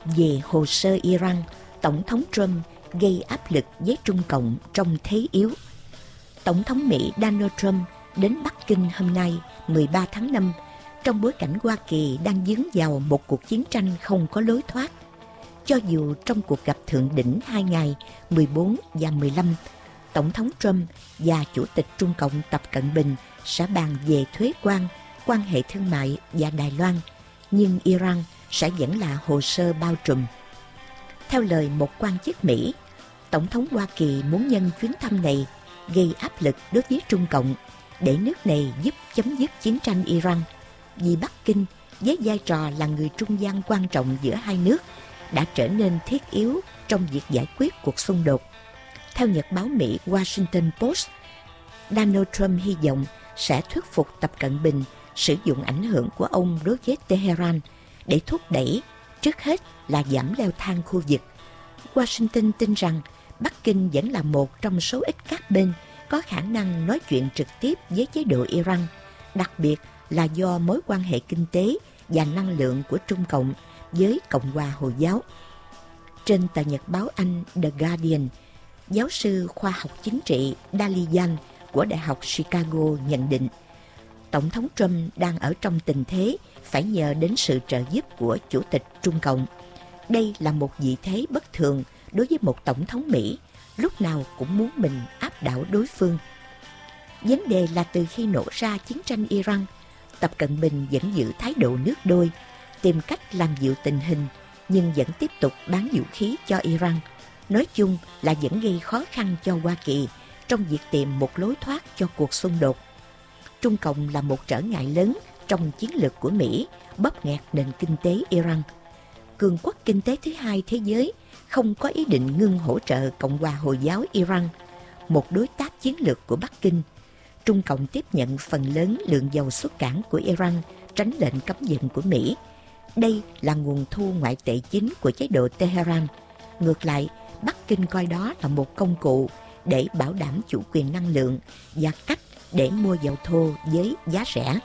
Về hồ sơ Iran, Tổng thống Trump gây áp lực với Trung Cộng trong thế yếu. Tổng thống Mỹ Donald Trump đến Bắc Kinh hôm nay 13 tháng 5 trong bối cảnh Hoa Kỳ đang dướng vào một cuộc chiến tranh không có lối thoát. Cho dù trong cuộc gặp thượng đỉnh 2 ngày 14 và 15, Tổng thống Trump và Chủ tịch Trung Cộng Tập Cận Bình sẽ bàn về thuế quan, quan hệ thương mại và Đài Loan, nhưng Iran sẽ vẫn là hồ sơ bao trùm. Theo lời một quan chức Mỹ, Tổng thống Hoa Kỳ muốn nhân chuyến thăm này gây áp lực đối với Trung Cộng để nước này giúp chấm dứt chiến tranh Iran, vì Bắc Kinh với vai trò là người trung gian quan trọng giữa hai nước đã trở nên thiết yếu trong việc giải quyết cuộc xung đột. Theo nhật báo Mỹ Washington Post, Donald Trump hy vọng sẽ thuyết phục Tập Cận Bình sử dụng ảnh hưởng của ông đối với Tehran để thúc đẩy, trước hết là giảm leo thang khu vực. Washington tin rằng Bắc Kinh vẫn là một trong số ít các bên có khả năng nói chuyện trực tiếp với chế độ Iran, đặc biệt là do mối quan hệ kinh tế và năng lượng của Trung Cộng với Cộng hòa Hồi giáo. Trên tờ nhật báo Anh The Guardian, giáo sư khoa học chính trị Dalian của Đại học Chicago nhận định Tổng thống Trump đang ở trong tình thế phải nhờ đến sự trợ giúp của Chủ tịch Trung Cộng. Đây là một vị thế bất thường đối với một Tổng thống Mỹ, lúc nào cũng muốn mình áp đảo đối phương. Vấn đề là từ khi nổ ra chiến tranh Iran, Tập Cận Bình vẫn giữ thái độ nước đôi, tìm cách làm dịu tình hình, nhưng vẫn tiếp tục bán vũ khí cho Iran. Nói chung là vẫn gây khó khăn cho Hoa Kỳ trong việc tìm một lối thoát cho cuộc xung đột. Trung Cộng là một trở ngại lớn trong chiến lược của Mỹ bóp nghẹt nền kinh tế Iran. Cường quốc kinh tế thứ hai thế giới không có ý định ngưng hỗ trợ Cộng hòa Hồi giáo Iran, một đối tác chiến lược của Bắc Kinh. Trung Cộng tiếp nhận phần lớn lượng dầu xuất cảng của Iran tránh lệnh cấm vận của Mỹ. Đây là nguồn thu ngoại tệ chính của chế độ Tehran. Ngược lại, Bắc Kinh coi đó là một công cụ để bảo đảm chủ quyền năng lượng và cách để mua dầu thô với giá rẻ.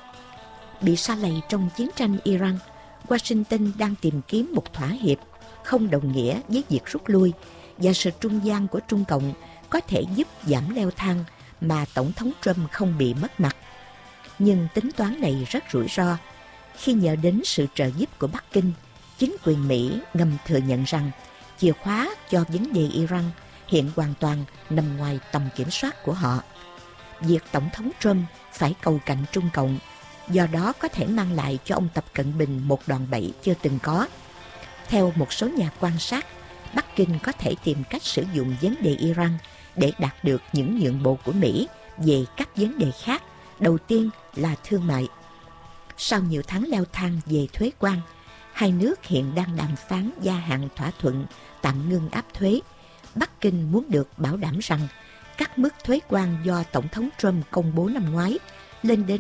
Bị sa lầy trong chiến tranh Iran, Washington đang tìm kiếm một thỏa hiệp không đồng nghĩa với việc rút lui, và sự trung gian của Trung Cộng có thể giúp giảm leo thang mà Tổng thống Trump không bị mất mặt. Nhưng tính toán này rất rủi ro. Khi nhờ đến sự trợ giúp của Bắc Kinh, chính quyền Mỹ ngầm thừa nhận rằng chìa khóa cho vấn đề Iran hiện hoàn toàn nằm ngoài tầm kiểm soát của họ. Việc Tổng thống Trump phải cầu cạnh Trung Cộng, do đó có thể mang lại cho ông Tập Cận Bình một đòn bẩy chưa từng có. Theo một số nhà quan sát, Bắc Kinh có thể tìm cách sử dụng vấn đề Iran để đạt được những nhượng bộ của Mỹ về các vấn đề khác, đầu tiên là thương mại. Sau nhiều tháng leo thang về thuế quan, hai nước hiện đang đàm phán gia hạn thỏa thuận tạm ngưng áp thuế. Bắc Kinh muốn được bảo đảm rằng các mức thuế quan do Tổng thống Trump công bố năm ngoái lên đến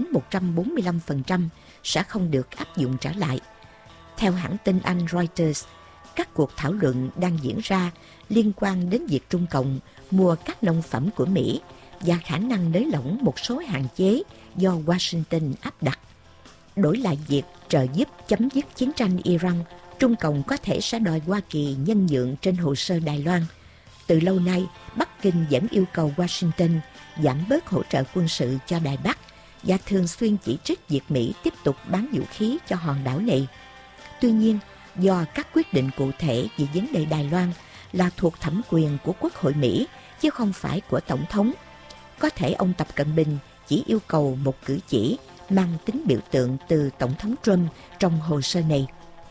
145% sẽ không được áp dụng trở lại. Theo hãng tin Anh Reuters, các cuộc thảo luận đang diễn ra liên quan đến việc Trung Cộng mua các nông phẩm của Mỹ và khả năng nới lỏng một số hạn chế do Washington áp đặt. Đổi lại việc trợ giúp chấm dứt chiến tranh Iran, Trung Cộng có thể sẽ đòi Hoa Kỳ nhân nhượng trên hồ sơ Đài Loan. Từ lâu nay, Bắc Kinh vẫn yêu cầu Washington giảm bớt hỗ trợ quân sự cho Đài Bắc và thường xuyên chỉ trích việc Mỹ tiếp tục bán vũ khí cho hòn đảo này. Tuy nhiên, do các quyết định cụ thể về vấn đề Đài Loan là thuộc thẩm quyền của Quốc hội Mỹ chứ không phải của Tổng thống, có thể ông Tập Cận Bình chỉ yêu cầu một cử chỉ mang tính biểu tượng từ Tổng thống Trump trong hồ sơ này.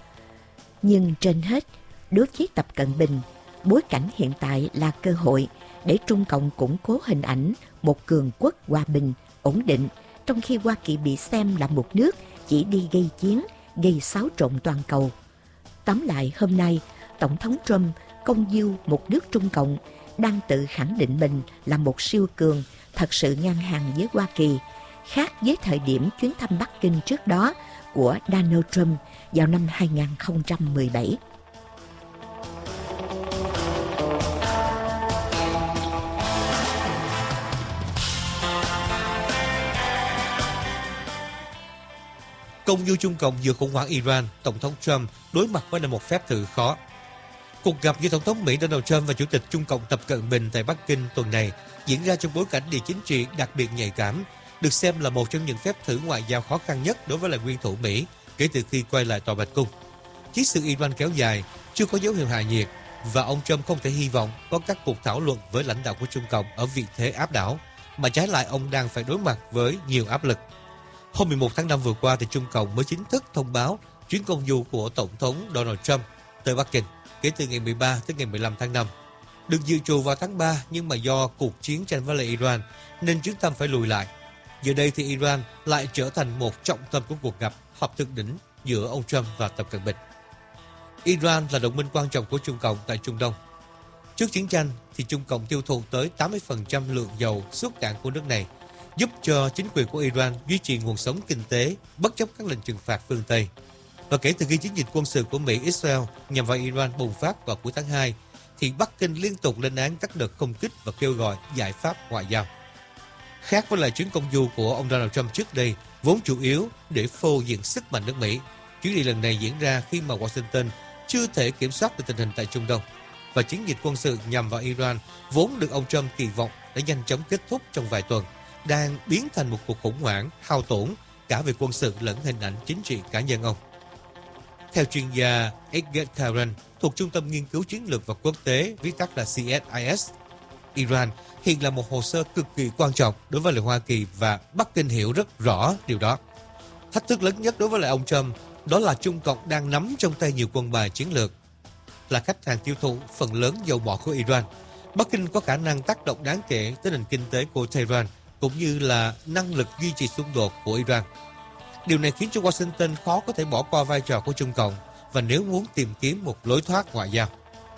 Nhưng trên hết, đối với Tập Cận Bình, bối cảnh hiện tại là cơ hội để Trung Cộng củng cố hình ảnh một cường quốc hòa bình, ổn định, trong khi Hoa Kỳ bị xem là một nước chỉ đi gây chiến, gây xáo trộn toàn cầu. Tóm lại, hôm nay, Tổng thống Trump công du một nước Trung Cộng đang tự khẳng định mình là một siêu cường thật sự ngang hàng với Hoa Kỳ, khác với thời điểm chuyến thăm Bắc Kinh trước đó của Donald Trump vào năm 2017. Công du Trung Cộng giữa khủng hoảng Iran, Tổng thống Trump đối mặt với một phép thử khó. Cuộc gặp giữa Tổng thống Mỹ Donald Trump và Chủ tịch Trung Cộng Tập Cận Bình tại Bắc Kinh tuần này diễn ra trong bối cảnh địa chính trị đặc biệt nhạy cảm, được xem là một trong những phép thử ngoại giao khó khăn nhất đối với lại nguyên thủ Mỹ kể từ khi quay lại Tòa Bạch Cung. Chiến sự Iran kéo dài, chưa có dấu hiệu hạ nhiệt, và ông Trump không thể hy vọng có các cuộc thảo luận với lãnh đạo của Trung Cộng ở vị thế áp đảo, mà trái lại ông đang phải đối mặt với nhiều áp lực. Hôm 11 tháng 5 vừa qua thì Trung Cộng mới chính thức thông báo chuyến công du của Tổng thống Donald Trump tới Bắc Kinh kể từ ngày 13 tới ngày 15 tháng 5. Được dự trù vào tháng 3 nhưng mà do cuộc chiến tranh với lại Iran nên chuyến thăm phải lùi lại. Giờ đây thì Iran lại trở thành một trọng tâm của cuộc gặp họp thượng đỉnh giữa ông Trump và Tập Cận Bình. Iran là đồng minh quan trọng của Trung Cộng tại Trung Đông. Trước chiến tranh thì Trung Cộng tiêu thụ tới 80% lượng dầu xuất cảng của nước này, giúp cho chính quyền của Iran duy trì nguồn sống kinh tế bất chấp các lệnh trừng phạt phương Tây. Và kể từ khi chiến dịch quân sự của Mỹ-Israel nhằm vào Iran bùng phát vào cuối tháng 2, thì Bắc Kinh liên tục lên án các đợt không kích và kêu gọi giải pháp ngoại giao. Khác với lại chuyến công du của ông Donald Trump trước đây, vốn chủ yếu để phô diễn sức mạnh nước Mỹ, chuyến đi lần này diễn ra khi mà Washington chưa thể kiểm soát được tình hình tại Trung Đông. Và chiến dịch quân sự nhằm vào Iran, vốn được ông Trump kỳ vọng đã nhanh chóng kết thúc trong vài tuần, đang biến thành một cuộc khủng hoảng hao tổn cả về quân sự lẫn hình ảnh chính trị cá nhân ông. Theo chuyên gia Edgar Karen thuộc Trung tâm Nghiên cứu Chiến lược và Quốc tế, viết tắt là CSIS, Iran hiện là một hồ sơ cực kỳ quan trọng đối với lại Hoa Kỳ và Bắc Kinh hiểu rất rõ điều đó. Thách thức lớn nhất đối với lại ông Trump đó là Trung Cộng đang nắm trong tay nhiều quân bài chiến lược, là khách hàng tiêu thụ phần lớn dầu mỏ của Iran. Bắc Kinh có khả năng tác động đáng kể tới nền kinh tế của Tehran cũng như là năng lực duy trì xung đột của Iran. Điều này khiến cho Washington khó có thể bỏ qua vai trò của Trung Cộng và nếu muốn tìm kiếm một lối thoát ngoại giao.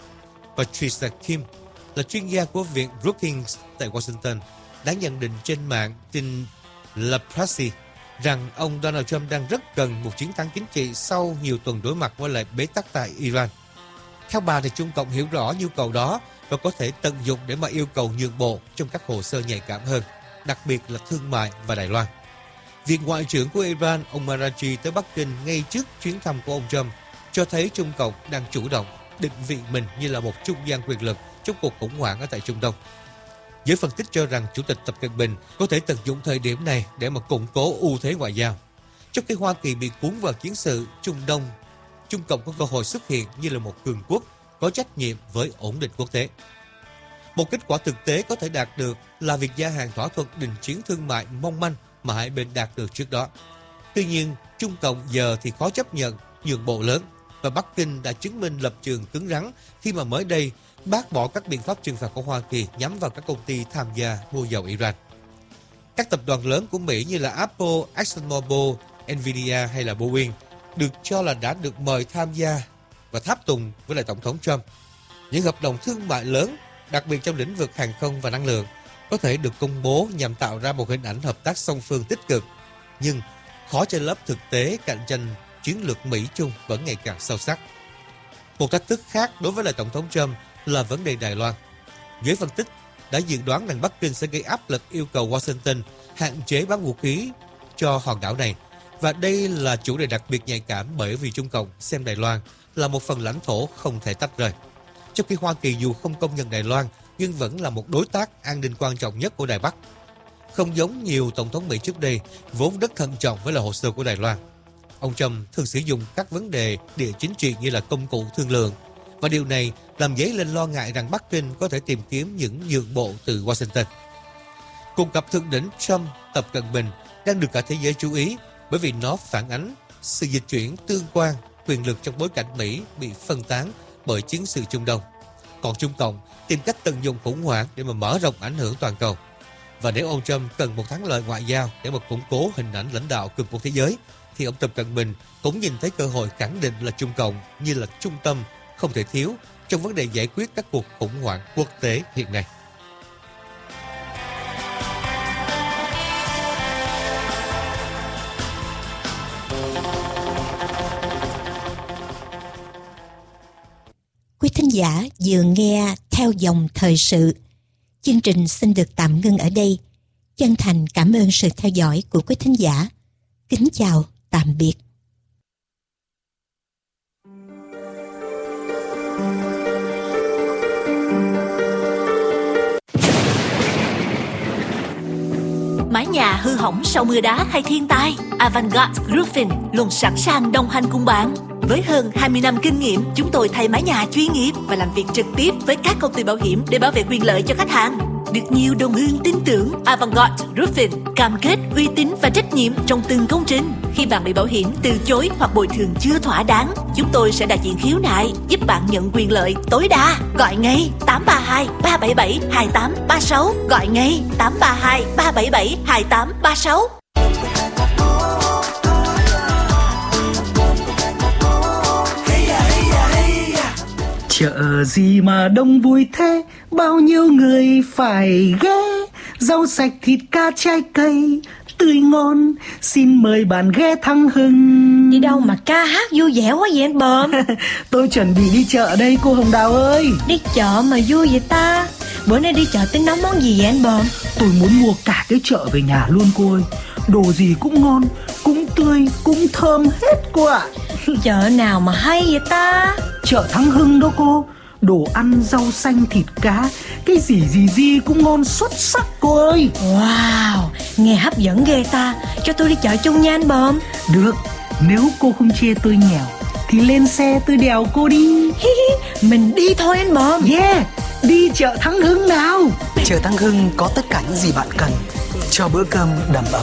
Patricia Kim là chuyên gia của Viện Brookings tại Washington đã nhận định trên mạng tin La Presse rằng ông Donald Trump đang rất cần một chiến thắng chính trị sau nhiều tuần đối mặt với lại bế tắc tại Iran. Theo bà thì Trung Cộng hiểu rõ nhu cầu đó và có thể tận dụng để mà yêu cầu nhượng bộ trong các hồ sơ nhạy cảm hơn, đặc biệt là thương mại và Đài Loan. Việc Ngoại trưởng của Iran, ông Maraji tới Bắc Kinh ngay trước chuyến thăm của ông Trump cho thấy Trung Cộng đang chủ động định vị mình như là một trung gian quyền lực trong cuộc khủng hoảng ở tại Trung Đông. Giới phân tích cho rằng Chủ tịch Tập Cận Bình có thể tận dụng thời điểm này để mà củng cố ưu thế ngoại giao. Trong khi Hoa Kỳ bị cuốn vào chiến sự Trung Đông, Trung Cộng có cơ hội xuất hiện như là một cường quốc có trách nhiệm với ổn định quốc tế. Một kết quả thực tế có thể đạt được là việc gia hạn thỏa thuận đình chiến thương mại mong manh mà hai bên đạt được trước đó. Tuy nhiên, Trung Cộng giờ thì khó chấp nhận nhượng bộ lớn và Bắc Kinh đã chứng minh lập trường cứng rắn khi mà mới đây bác bỏ các biện pháp trừng phạt của Hoa Kỳ nhắm vào các công ty tham gia mua dầu Iran. Các tập đoàn lớn của Mỹ như là Apple, ExxonMobil, Nvidia hay là Boeing được cho là đã được mời tham gia và tháp tùng với lại Tổng thống Trump. Những hợp đồng thương mại lớn, đặc biệt trong lĩnh vực hàng không và năng lượng, có thể được công bố nhằm tạo ra một hình ảnh hợp tác song phương tích cực, nhưng khó che lấp thực tế cạnh tranh chiến lược Mỹ-Trung vẫn ngày càng sâu sắc. Một thách thức khác đối với lại Tổng thống Trump là vấn đề Đài Loan. Giới phân tích đã dự đoán rằng Bắc Kinh sẽ gây áp lực yêu cầu Washington hạn chế bán vũ khí cho hòn đảo này. Và đây là chủ đề đặc biệt nhạy cảm bởi vì Trung Cộng xem Đài Loan là một phần lãnh thổ không thể tách rời. Trong khi Hoa Kỳ dù không công nhận Đài Loan nhưng vẫn là một đối tác an ninh quan trọng nhất của Đài Bắc. Không giống nhiều Tổng thống Mỹ trước đây vốn rất thận trọng với là hồ sơ của Đài Loan. Ông Trump thường sử dụng các vấn đề địa chính trị như là công cụ thương lượng. Và điều này làm dấy lên lo ngại rằng Bắc Kinh có thể tìm kiếm những nhượng bộ từ Washington. Cuộc gặp thượng đỉnh Trump-Tập Cận Bình đang được cả thế giới chú ý bởi vì nó phản ánh sự dịch chuyển tương quan quyền lực trong bối cảnh Mỹ bị phân tán bởi chiến sự Trung Đông. Còn Trung Cộng tìm cách tận dụng khủng hoảng để mà mở rộng ảnh hưởng toàn cầu. Và nếu ông Trump cần một thắng lợi ngoại giao để mà củng cố hình ảnh lãnh đạo cường quốc thế giới, thì ông Tập Cận Bình cũng nhìn thấy cơ hội khẳng định là Trung Cộng như là trung tâm không thể thiếu trong vấn đề giải quyết các cuộc khủng hoảng quốc tế hiện nay. Quý thính giả vừa nghe Theo dòng thời sự. Chương trình xin được tạm ngưng ở đây. Chân thành cảm ơn sự theo dõi của quý thính giả. Kính chào Tạm biệt. Mái nhà hư hỏng sau mưa đá hay thiên tai, Avantgarde Roofing luôn sẵn sàng đồng hành cùng bạn. Với hơn 20 năm kinh nghiệm, chúng tôi thay mái nhà chuyên nghiệp và làm việc trực tiếp với các công ty bảo hiểm để bảo vệ quyền lợi cho khách hàng. Được nhiều đồng hương tin tưởng, Avantgarde Roofing cam kết uy tín và trách nhiệm trong từng công trình. Khi bạn bị bảo hiểm từ chối hoặc bồi thường chưa thỏa đáng, chúng tôi sẽ đại diện khiếu nại, giúp bạn nhận quyền lợi tối đa. Gọi ngay 832 377 2836. Gọi ngay 832 377 2836. Chợ gì mà đông vui thế, bao nhiêu người phải ghé. Rau sạch thịt cá trái cây tươi ngon, xin mời bạn ghé Thắng Hưng. Đi đâu mà ca hát vui vẻ quá vậy anh Bờm? Tôi chuẩn bị đi chợ đây cô Hồng Đào ơi. Đi chợ mà vui vậy ta? Bữa nay đi chợ tính nấu món gì vậy anh Bờm? Tôi muốn mua cả cái chợ về nhà luôn cô ơi. Đồ gì cũng ngon, cũng tươi, cũng thơm hết cô ạ. Chợ nào mà hay vậy ta? Chợ Thắng Hưng đó cô. Đồ ăn, rau xanh, thịt cá, cái gì cũng ngon xuất sắc cô ơi. Wow, nghe hấp dẫn ghê ta. Cho tôi đi chợ chung nha anh Bờm. Được, nếu cô không chê tôi nghèo thì lên xe tôi đèo cô đi. Mình đi thôi anh Bờm. Yeah, đi chợ Thắng Hưng nào. Chợ Thắng Hưng có tất cả những gì bạn cần cho bữa cơm đầm ấm.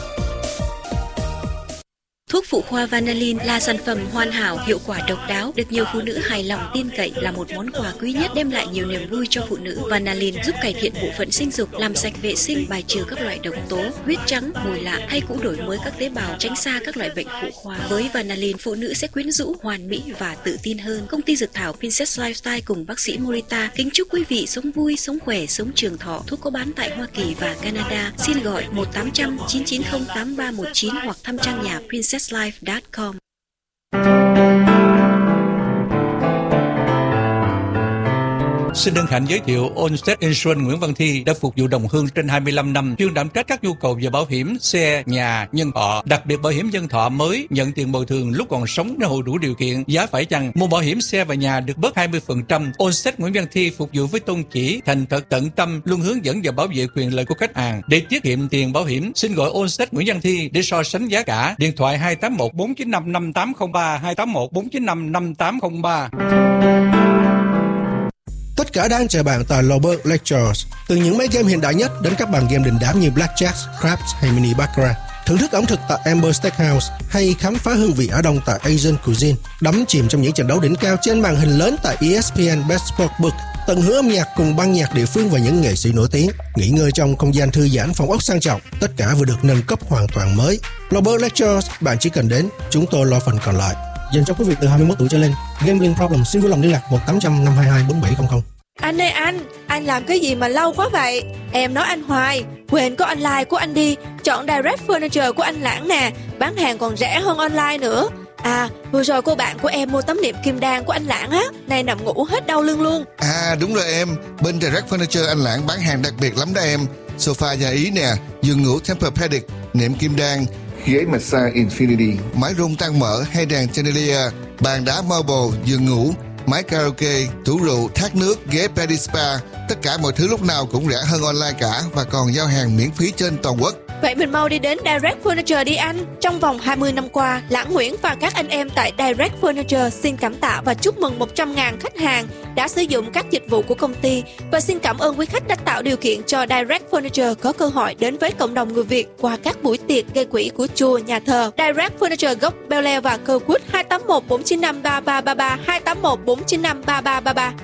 Thuốc phụ khoa Vanalin là sản phẩm hoàn hảo, hiệu quả độc đáo, được nhiều phụ nữ hài lòng tin cậy, là một món quà quý nhất đem lại nhiều niềm vui cho phụ nữ. Vanalin giúp cải thiện bộ phận sinh dục, làm sạch vệ sinh, bài trừ các loại độc tố, huyết trắng, mùi lạ hay cũng đổi mới các tế bào, tránh xa các loại bệnh phụ khoa. Với Vanalin, phụ nữ sẽ quyến rũ, hoàn mỹ và tự tin hơn. Công ty dược thảo Princess Lifestyle cùng bác sĩ Morita kính chúc quý vị sống vui, sống khỏe, sống trường thọ. Thuốc có bán tại Hoa Kỳ và Canada. Xin gọi 1-800-990-8319 hoặc thăm trang nhà princesslife.com. Xin hân hạnh giới thiệu Allstate Insurance Nguyễn Văn Thi đã phục vụ đồng hương trên 25 năm, chuyên đảm trách các nhu cầu về bảo hiểm xe, nhà, nhân thọ, đặc biệt bảo hiểm nhân thọ mới nhận tiền bồi thường lúc còn sống nếu hộ đủ điều kiện. Giá phải chăng mua bảo hiểm xe và nhà được bớt 20%. Allstate Nguyễn Văn Thi phục vụ với tôn chỉ thành thật tận tâm, luôn hướng dẫn và bảo vệ quyền lợi của khách hàng. Để tiết kiệm tiền bảo hiểm, xin gọi Allstate Nguyễn Văn Thi để so sánh giá cả. Điện thoại 281 495 5803 281 495 5803. Tất cả đang chờ bạn tại Lowberg Lectures. Từ những máy game hiện đại nhất đến các bàn game đình đám như Blackjack, Craps hay Mini Baccarat. Thưởng thức ẩm thực tại Amber Steakhouse hay khám phá hương vị Á Đông tại Asian Cuisine. Đắm chìm trong những trận đấu đỉnh cao trên màn hình lớn tại ESPN Best Sportsbook. Tận hưởng âm nhạc cùng ban nhạc địa phương và những nghệ sĩ nổi tiếng. Nghỉ ngơi trong không gian thư giãn phòng ốc sang trọng. Tất cả vừa được nâng cấp hoàn toàn mới. Lowberg Lectures, bạn chỉ cần đến, chúng tôi lo phần còn lại. Dành cho quý vị từ 21 tuổi trở lên. Gambling problem xin vui lòng liên lạc 1-800-522-4700. Anh ơi anh làm cái gì mà lâu quá vậy? Em nói anh hoài, quên có online của anh đi. Chọn Direct Furniture của anh Lãng nè, bán hàng còn rẻ hơn online nữa. À, vừa rồi cô bạn của em mua tấm nệm kim đan của anh Lãng á, nay nằm ngủ hết đau lưng luôn. À đúng rồi em, bên Direct Furniture anh Lãng bán hàng đặc biệt lắm đó em. Sofa nhà Ý nè, giường ngủ Tempur-Pedic, nệm kim đan, ghế massage Infinity, mái rung tăng mở hay đèn chandelier, bàn đá marble, giường ngủ, máy karaoke, tủ rượu, thác nước, ghế Pedi Spa. Tất cả mọi thứ lúc nào cũng rẻ hơn online cả và còn giao hàng miễn phí trên toàn quốc. Vậy mình mau đi đến Direct Furniture đi anh. Trong vòng 20 năm qua, Lãng Nguyễn và các anh em tại Direct Furniture xin cảm tạ và chúc mừng 100.000 khách hàng đã sử dụng các dịch vụ của công ty, và xin cảm ơn quý khách đã tạo điều kiện cho Direct Furniture có cơ hội đến với cộng đồng người Việt qua các buổi tiệc gây quỹ của chùa, nhà thờ. Direct Furniture gốc Bel Air và Kirkwood 281 495 3333 281 495 3333.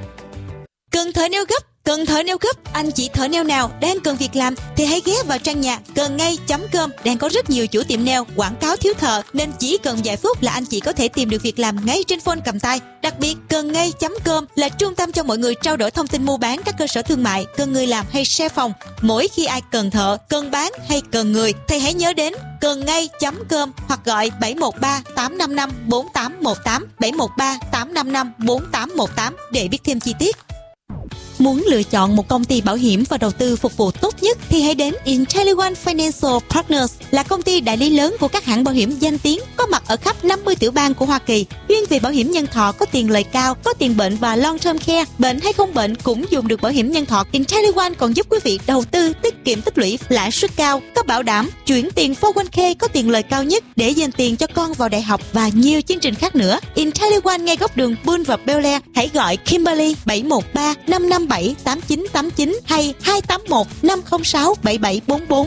Cần thợ neo gấp, cần thợ neo gấp, anh chị thợ neo nào đang cần việc làm thì hãy ghé vào trang nhà cầngngay.com. Đang có rất nhiều chủ tiệm neo quảng cáo thiếu thợ, nên chỉ cần vài phút là anh chị có thể tìm được việc làm ngay trên phone cầm tay. Đặc biệt cầngngay.com là trung tâm cho mọi người trao đổi thông tin mua bán các cơ sở thương mại, cần người làm hay share phòng. Mỗi khi ai cần thợ, cần bán hay cần người thì hãy nhớ đến cầngngay.com hoặc gọi 713 855 4818 713 855 4818 để biết thêm chi tiết. Muốn lựa chọn một công ty bảo hiểm và đầu tư phục vụ tốt nhất thì hãy đến IntelliOne Financial Partners, là công ty đại lý lớn của các hãng bảo hiểm danh tiếng, có mặt ở khắp 50 tiểu bang của Hoa Kỳ, chuyên về bảo hiểm nhân thọ có tiền lời cao, có tiền bệnh và long term care, bệnh hay không bệnh cũng dùng được bảo hiểm nhân thọ. IntelliOne còn giúp quý vị đầu tư, tiết kiệm tích lũy, lãi suất cao, có bảo đảm, chuyển tiền 401k có tiền lời cao nhất để dành tiền cho con vào đại học và nhiều chương trình khác nữa. IntelliOne ngay góc đường Bull và Bel Air. Hãy gọi Kimberly 713-557-8989 hay 281-506-7744.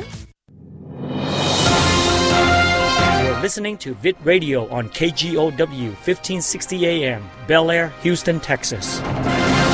You're listening to Vid Radio on KGOW 1560 AM, Bel Air, Houston, Texas.